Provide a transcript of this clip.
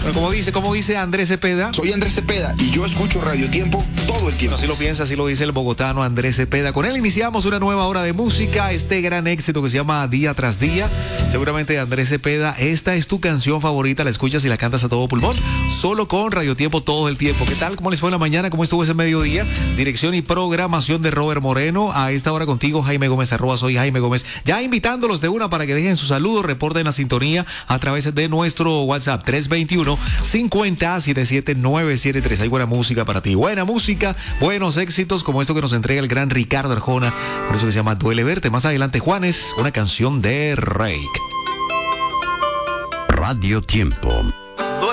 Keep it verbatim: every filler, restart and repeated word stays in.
Bueno, como dice, como dice Andrés Cepeda. Soy Andrés Cepeda y yo escucho Radio Tiempo todo el tiempo. Así lo piensa, así lo dice el bogotano Andrés Cepeda. Con él iniciamos una nueva hora de música, este gran éxito que se llama Día tras Día. Seguramente Andrés Cepeda, esta es tu canción favorita, la escuchas y la cantas a todo pulmón, solo con Radio Tiempo todo el tiempo. ¿Qué tal? ¿Cómo les fue en la mañana? ¿Cómo estuvo ese mediodía? Dirección y programación de Robert Moreno. A esta hora contigo, Jaime Gómez, arroba soy Jaime Gómez. Ya invitándolos de una para que dejen su saludo, reporten la sintonía a través de nuestro WhatsApp tres veintiuno, cincuenta, setenta y siete, novecientos setenta y tres. Hay buena música para ti, buena música, buenos éxitos como esto que nos entrega el gran Ricardo Arjona, por eso que se llama Duele Verte. Más adelante, Juanes, una canción de Rake. Radio Tiempo.